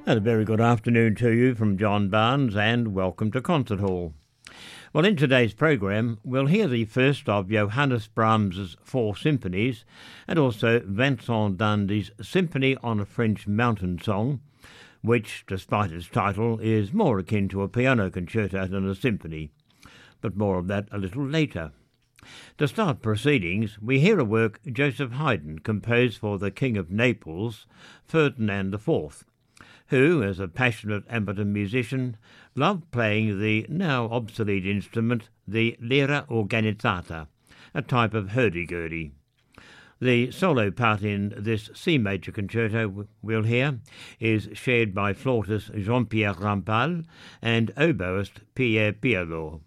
And a very good afternoon to you from John Barnes, and welcome to Concert Hall. Well, in today's programme, we'll hear the first of Johannes Brahms's 4 symphonies, and also Vincent Dandy's Symphony on a French Mountain Song, which, despite its title, is more akin to a piano concerto than a symphony. But more of that a little later. To start proceedings, we hear a work Joseph Haydn composed for the King of Naples, Ferdinand IV, who, as a passionate amateur musician, loved playing the now obsolete instrument, the lira organizzata, a type of hurdy-gurdy. The solo part in this C major concerto we'll hear is shared by flautist Jean-Pierre Rampal and oboist Pierre Pialot.